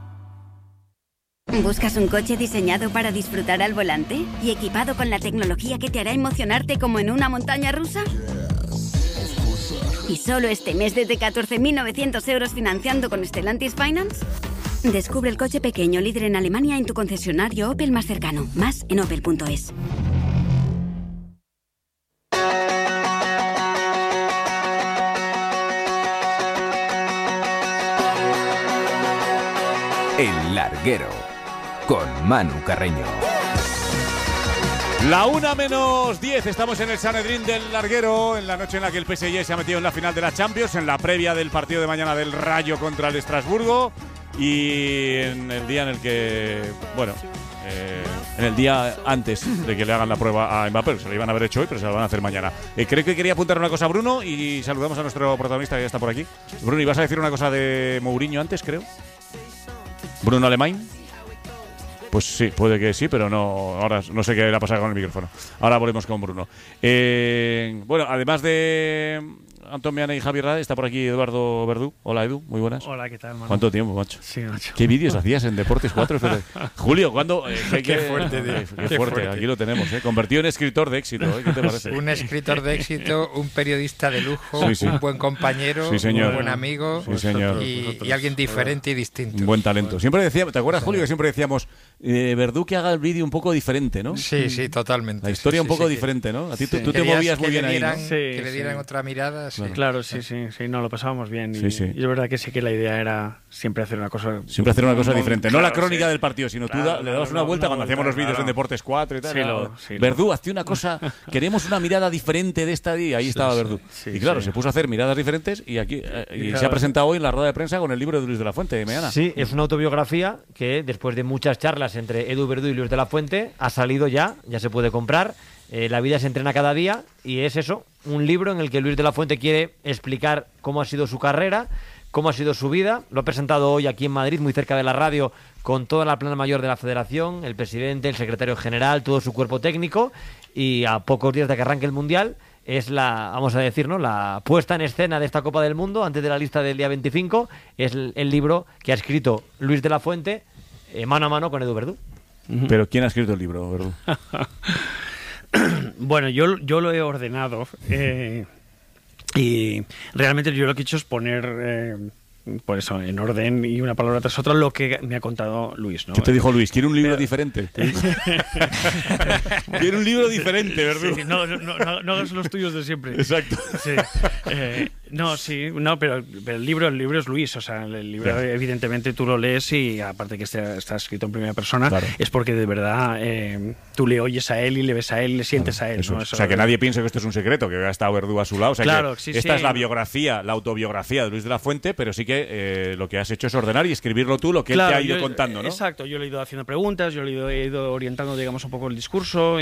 ¿Buscas un coche diseñado para disfrutar al volante y equipado con la tecnología que te hará emocionarte como en una montaña rusa? ¿Y solo este mes desde 14.900 euros financiando con Stellantis Finance? Descubre el coche pequeño líder en Alemania en tu concesionario Opel más cercano. Más en opel.es. El Larguero, con Manu Carreño. La 1:10, estamos en el Sanedrín del Larguero, en la noche en la que el PSG se ha metido en la final de la Champions, en la previa del partido de mañana del Rayo contra el Estrasburgo y en el día en el que, bueno, en el día antes de que le hagan la prueba a Mbappé, se lo iban a haber hecho hoy, pero se lo van a hacer mañana. Creo que quería apuntar una cosa a Bruno y saludamos a nuestro protagonista que ya está por aquí. Bruno, ¿ibas a decir una cosa de Mourinho antes, creo? ¿Bruno Alemán? Pues sí, puede que sí, pero no. Ahora no sé qué le ha pasado con el micrófono. Ahora volvemos con Bruno. Bueno, además de Antón Meana y Javier Rade, está por aquí Eduardo Verdú. Hola, Edu, muy buenas. Hola, ¿qué tal, Manu? ¿Cuánto tiempo, macho? Sí, macho. ¿Qué vídeos hacías en Deportes 4? Julio, ¿cuándo? Qué fuerte, tío. Qué fuerte, aquí lo tenemos, convertido en escritor de éxito. ¿Qué te parece? Un escritor de éxito, un periodista de lujo, sí, sí. Un buen compañero, sí, señor. Un buen amigo, sí, señor. Y alguien diferente y distinto. Un buen talento. Siempre decíamos, ¿te acuerdas, Julio, que siempre decíamos Verdú que haga el vídeo un poco diferente, ¿no? Sí, sí, totalmente. La historia un poco diferente, ¿no? A ti tú te movías muy bien ahí, ¿no? Que le dieran otra mirada. Sí. Claro, sí, no, lo pasábamos bien. Sí, sí. Y es verdad que sí que la idea era siempre hacer una cosa... Siempre hacer una cosa diferente. Claro, no la crónica del partido, sino tú le dabas una vuelta cuando hacíamos los vídeos en Deportes 4 y tal. Verdú, hazte una cosa... Queremos una mirada diferente de esta día. Ahí estaba Verdú. Y claro, se puso a hacer miradas diferentes y aquí se ha presentado hoy en la rueda de prensa con el libro de Luis de la Fuente, de Meana. Sí, es una autobiografía que después de muchas charlas entre Edu Verdú y Luis de la Fuente ha salido ya se puede comprar. La vida se entrena cada día y es eso, un libro en el que Luis de la Fuente quiere explicar cómo ha sido su carrera, cómo ha sido su vida. Lo ha presentado hoy aquí en Madrid, muy cerca de la radio, con toda la plana mayor de la Federación, el presidente, el secretario general, todo su cuerpo técnico, y a pocos días de que arranque el Mundial es vamos a decir, ¿no?, la puesta en escena de esta Copa del Mundo antes de la lista del día 25. Es el libro que ha escrito Luis de la Fuente mano a mano con Edu Verdú. Pero ¿quién ha escrito el libro, Verdú? Bueno, yo lo he ordenado y realmente yo lo que he hecho es poner por eso, en orden y una palabra tras otra, lo que me ha contado Luis, ¿no? ¿Qué te dijo Luis? ¿Quiere un libro diferente? Quiere un libro diferente, ¿verdad? Sí, no hagas los tuyos de siempre. Exacto. Sí. No, sí, no, pero el libro es Luis, o sea, el libro evidentemente tú lo lees y aparte que está escrito en primera persona, es porque de verdad tú le oyes a él y le ves a él y le sientes a él. Eso ¿no? es. O sea, que nadie piense que esto es un secreto, que ha estado Verdú a su lado. O sea, claro, que esta es la biografía, la autobiografía de Luis de la Fuente, pero sí que lo que has hecho es ordenar y escribirlo tú lo que él te ha ido contando, ¿no? Exacto, yo le he ido haciendo preguntas, yo le he ido orientando, digamos, un poco el discurso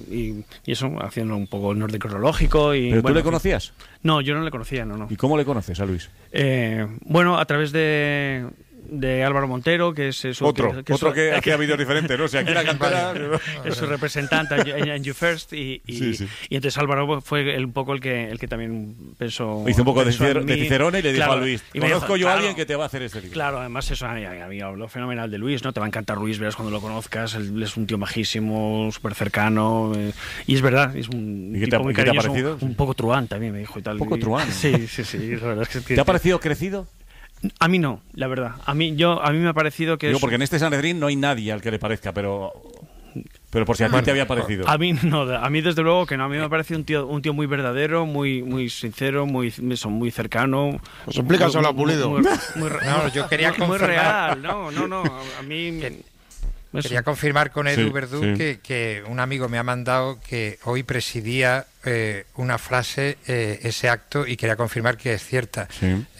y eso, haciendo un poco el orden cronológico. ¿Pero tú le conocías? No, yo no le conocía, no. ¿Y cómo le conoces a Luis? Bueno, a través de Álvaro Montero, que es su... que aquí ha habido diferente, ¿no? O sea, aquí la cantera... es su representante en You First y entonces Álvaro fue un poco el que también pensó... Hizo un poco de Cicerone y le dijo a Luis, y conozco yo a alguien que te va a hacer este libro. Claro, además eso, a mí habló fenomenal de Luis, ¿no? Te va a encantar Luis, verás cuando lo conozcas, él es un tío majísimo, súper cercano, y es verdad, es un tipo muy cariñoso, ¿te ha parecido? Un poco truán también, me dijo y tal. ¿Un poco truán? Sí, la verdad es que... ¿Te ha parecido crecido? A mí no, la verdad. A mí me ha parecido que... Digo, porque en este Sanedrín no hay nadie al que le parezca, pero por si a ti te había parecido. A mí no, a mí desde luego que no. A mí me ha parecido un tío muy verdadero, muy sincero, muy cercano. Pues explícaselo a Pulido. No, yo quería confirmar. Muy real, no. A mí... Quería confirmar con Edu Verdú que un amigo me ha mandado que hoy presidía una frase, ese acto, y quería confirmar que es cierta.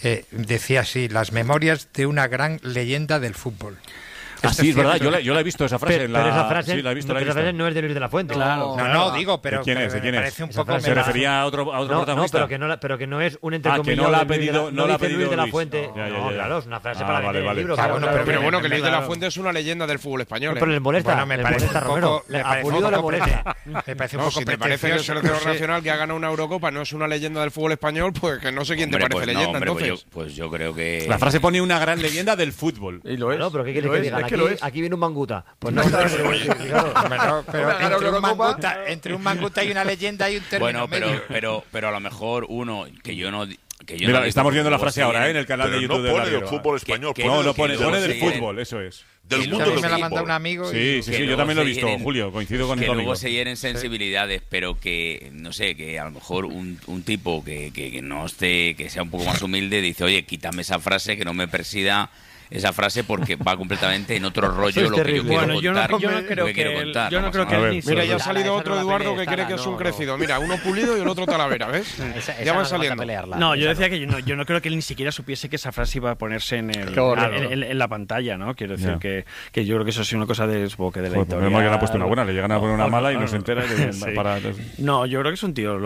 Decía así: las memorias de una gran leyenda del fútbol. Sí, es verdad, yo la he visto esa frase. Pero esa frase, sí, la he visto. Esa frase no es de Luis de la Fuente. Claro. No, digo, pero ¿quién es? me parece un poco... ¿Se refería a otro protagonista? Pero que no es un entrecomillado. Que no la ha pedido Luis de la Fuente. No, claro, es una frase para leer el libro. Pero bueno, que Luis de la Fuente es una leyenda del fútbol español. Pero le molesta. Me parece Romero. A Pulido le molesta. Me parece un poco si te parece que el seleccionador nacional que ha ganado una Eurocopa no es una leyenda del fútbol español, pues que no sé quién te parece leyenda, entonces. Pues yo creo que... La frase pone una gran leyenda del fútbol. Y lo es. No, pero ¿qué quieres que digan? Aquí viene un manguta. Pues no, pero entre un manguta y una leyenda hay un término medio. Pero a lo mejor uno que yo no... Mira, estamos viendo la frase ahora, en el canal de YouTube. No pone del fútbol español. No, pone del fútbol, eso es. Del mundo del me la fútbol. manda un amigo. Sí, yo también lo he visto, Julio, coincido con que tu luego amigo. se hieren sensibilidades, pero que, no sé, que a lo mejor un tipo que no esté, que sea un poco más humilde, dice, oye, quítame esa frase, que no me presida esa frase porque va completamente en otro rollo lo que yo quiero contar. Yo no creo que mira, ya ha salido otro Eduardo que cree que es un crecido. Mira, uno Pulido y el otro Talavera, ¿ves? Ya van saliendo. No, yo decía que yo no creo que él ni siquiera supiese que esa frase iba a ponerse en la pantalla, ¿no? Quiero decir que yo creo que eso es una cosa de la editorial. Menos que le han puesto una buena, le llegan a poner una mala y no se entera. No, yo creo que es un tío.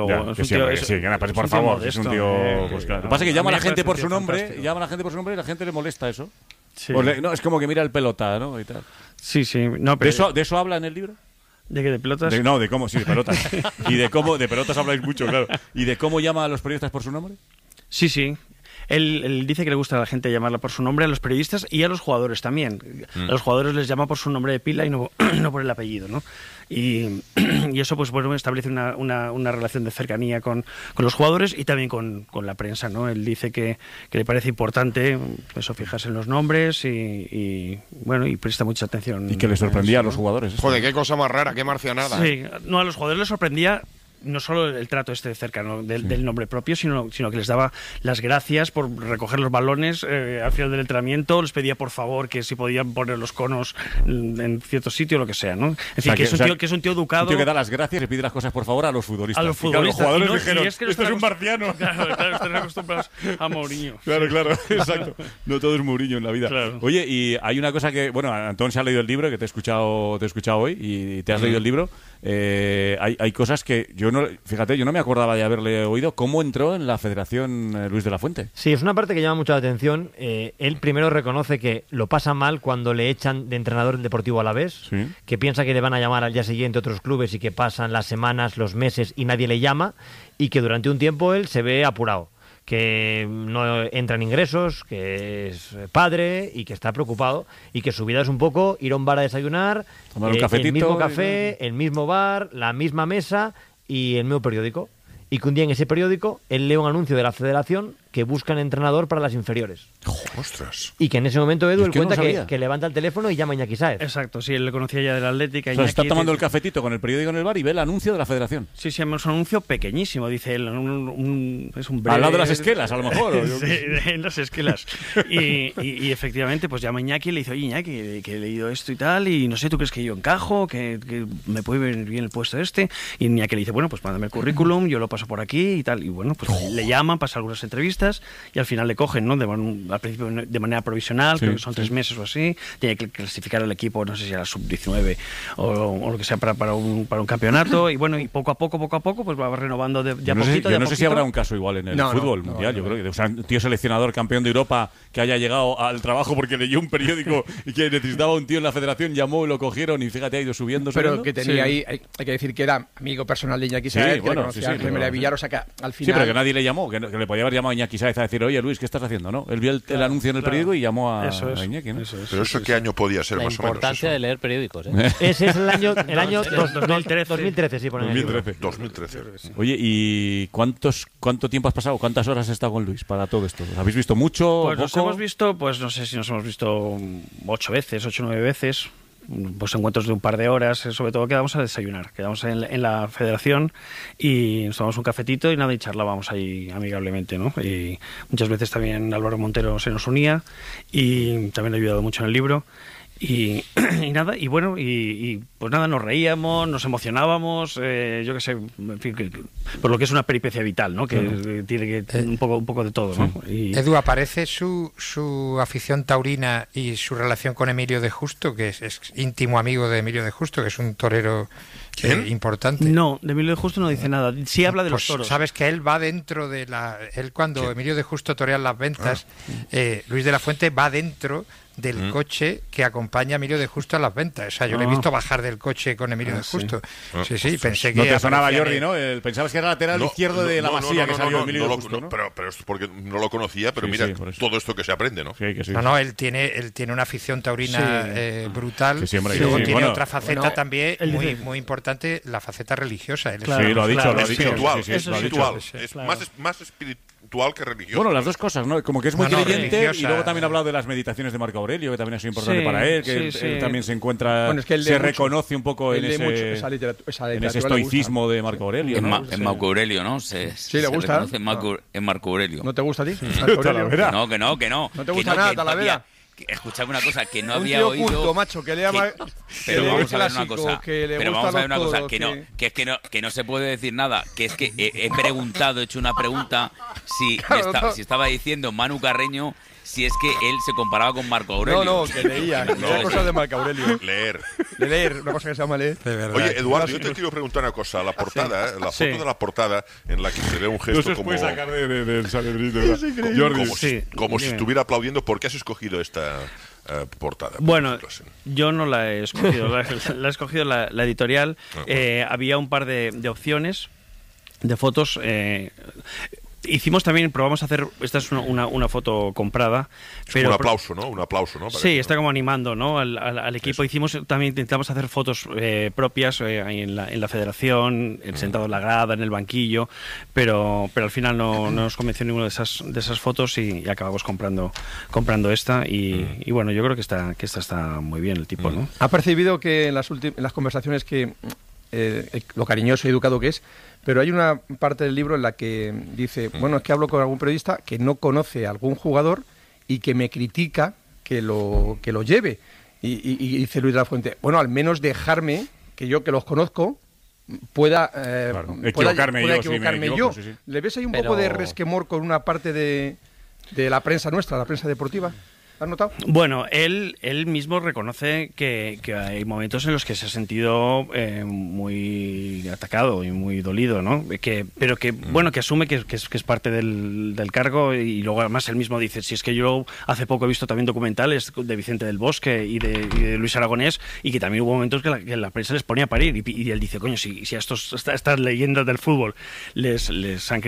Por favor, es un tío. Lo que pasa es que llama a la gente por su nombre y a la gente le molesta eso. Sí. No, es como que mira el pelota, ¿no? Y tal. Sí. No, pero ¿De eso habla en el libro? ¿De qué? ¿De pelotas? De cómo, sí, de pelotas. Y de pelotas habláis mucho, claro. ¿Y de cómo llama a los periodistas por su nombre? Sí. Él dice que le gusta a la gente llamarla por su nombre, a los periodistas y a los jugadores también. A los jugadores les llama por su nombre de pila y no por el apellido, ¿no? Y eso pues bueno, establece una relación de cercanía con los jugadores y también con la prensa, ¿no? Él dice que le parece importante eso, fijarse en los nombres y bueno, y presta mucha atención. Y que le sorprendía a los jugadores. Joder, qué cosa más rara, qué marcianada. Sí, no, a los jugadores les sorprendía no solo el trato cercano del nombre propio, sino que les daba las gracias por recoger los balones al final del entrenamiento, les pedía por favor que si podían poner los conos en cierto sitio, lo que sea, ¿no? Es decir, que es un tío educado. Un tío que da las gracias y pide las cosas por favor a los futbolistas. A los futbolistas. Claro, los jugadores dijeron, esto es un marciano. Claro, están acostumbrados a Mourinho. Claro, exacto. No todo es Mourinho en la vida. Claro. Oye, y hay una cosa que, bueno, Antón se ha leído el libro, que te he escuchado hoy, y te has leído el libro. Hay cosas que yo no me acordaba de haberle oído. ¿Cómo entró en la Federación Luis de la Fuente? Sí, es una parte que llama mucho la atención. Él primero reconoce que lo pasa mal cuando le echan de entrenador en Deportivo Alavés, que piensa que le van a llamar al día siguiente otros clubes y que pasan las semanas, los meses y nadie le llama, y que durante un tiempo él se ve apurado, que no entran ingresos, que es padre y que está preocupado y que su vida es un poco ir a un bar a desayunar, tomar un cafetito, el mismo café, el mismo bar, la misma mesa y el mismo periódico. Y que un día en ese periódico él lee un anuncio de la Federación que buscan entrenador para las inferiores. ¡Ostras! Y que en ese momento Edu él cuenta no que levanta el teléfono y llama a Iñaki Sáez. Exacto, sí, él le conocía ya del Atlético. O sea, está tomando el cafetito con el periódico en el bar y ve el anuncio de la Federación. Sí, es un anuncio pequeñísimo, dice él. Es un breve... Al lado de las esquelas, a lo mejor. Sí, en las esquelas. Y efectivamente, pues llama a Iñaki y le dice, oye, Iñaki, que he leído esto y tal, y no sé, ¿tú crees que yo encajo? Que me puede venir bien el puesto este. Y Iñaki le dice, bueno, pues mándame el currículum, yo lo paso por aquí y tal. Y bueno, pues le llaman, pasa algunas entrevistas y al final le cogen, ¿no? Al principio de manera provisional, creo que son 3 meses o así. Tiene que clasificar al equipo, no sé si a la sub-19 o lo que sea para un campeonato. Y bueno, y poco a poco, pues va renovando de a poquito. Yo no sé si habrá un caso igual en el fútbol mundial. Yo creo que, o sea, un tío seleccionador, campeón de Europa, que haya llegado al trabajo porque leyó un periódico y que necesitaba un tío en la federación, llamó y lo cogieron y fíjate, ha ido subiendo. Pero que tenía ahí, hay que decir que era amigo personal de Iñaki Sáez, que conocía a Remera de Villar, o sea que al final... Sí, pero que nadie le llamó, que le podía haber llamado a Iñaki Sáez a decir, oye Luis, ¿qué estás haciendo? ¿No? Él vio el anuncio en el periódico y llamó a Iñaki, ¿no? Pero eso, ¿qué año podía ser, más o menos? La importancia de leer periódicos, ¿eh? Ese es el año 2013, sí, pone 2013. Oye, ¿y cuánto tiempo has pasado? ¿Cuántas horas has estado con Luis para todo esto? ¿Habéis visto mucho? Pues nos hemos visto, pues no sé si nos hemos visto 8 o 9 veces. Pues encuentros de un par de horas, sobre todo quedamos a desayunar, quedamos en la federación y nos tomamos un cafetito y nada, y charlábamos ahí amigablemente, ¿no? Y muchas veces también Álvaro Montero se nos unía y también le ha ayudado mucho en el libro. Y nada, y bueno, y pues nada, nos reíamos, nos emocionábamos, yo qué sé, en fin, por lo que es una peripecia vital, ¿no? Que tiene que un poco de todo, ¿no? Y... Edu, ¿aparece su afición taurina y su relación con Emilio de Justo, que es íntimo amigo de Emilio de Justo, que es un torero importante? No, de Emilio de Justo no dice nada, sí habla de los toros. Sabes que él va dentro de él cuando Emilio de Justo torea las ventas, Luis de la Fuente va dentro del coche que acompaña a Emilio de Justo a las ventas. O sea, yo le he visto bajar del coche con Emilio de Justo. Sí, pensé que... No te sonaba Jordi, ¿no? Pensabas que era lateral izquierdo de la Masía que salió Emilio de Justo, ¿no? Pero es porque no lo conocía, pero mira, todo esto que se aprende, ¿no? No, él tiene una afición taurina brutal. Y luego tiene otra faceta también muy importante, la faceta religiosa. Sí, lo ha dicho. Es más espiritual que religioso. Bueno, las dos cosas, ¿no? Como que es muy creyente y luego también ha hablado de las meditaciones de Marco Aurelio, que también ha sido importante para él, que él también se encuentra, se reconoce un poco en ese estoicismo de Marco Aurelio. En Marco Aurelio, ¿no? Sí, le gusta. En Marco Aurelio. ¿No te gusta a ti? No, que no. ¿No te gusta nada, Talavera? Escuchame una cosa, que no un había tío oído... culto, macho, que le llama... Pero vamos a ver una cosa, que no se puede decir nada, que es que he hecho una pregunta si estaba diciendo Manu Carreño si es que él se comparaba con Marco Aurelio. No, que leía cosas de Marco Aurelio. Leer, una cosa que se llama leer. Oye, Eduardo, yo te quiero preguntar una cosa. La portada, la foto de la portada en la que se ve un gesto no se como... puede sacar del Sanedrín, ¿verdad? Como si estuviera aplaudiendo. ¿Por qué has escogido esta portada? Bueno, yo no la he escogido. la ha escogido la editorial. Había un par de opciones de fotos... probamos a hacer, esta es una foto comprada. Pero un aplauso, ¿no? Un aplauso, ¿no? Sí, está como animando, ¿no? al equipo. Intentamos hacer fotos propias ahí en la federación, sentado en la grada, en el banquillo, pero al final no nos convenció ninguna de esas fotos y acabamos comprando esta y bueno, yo creo que esta está muy bien el tipo, ¿no? ¿Ha percibido que en las conversaciones que lo cariñoso y educado que es, pero hay una parte del libro en la que dice, bueno, es que hablo con algún periodista que no conoce a algún jugador y que me critica que lo lleve? Y dice Luis de la Fuente, bueno, al menos dejarme, que yo que los conozco, pueda equivocarme yo. Sí. ¿Le ves ahí un poco de resquemor con una parte de la prensa nuestra, la prensa deportiva? ¿Has notado? Bueno, él mismo reconoce que hay momentos en los que se ha sentido muy atacado y muy dolido, ¿no? Pero que asume que es parte del cargo y luego además él mismo dice, si es que yo hace poco he visto también documentales de Vicente del Bosque y de Luis Aragonés y que también hubo momentos que la prensa les ponía a parir y él dice, coño, si a estas leyendas del fútbol les han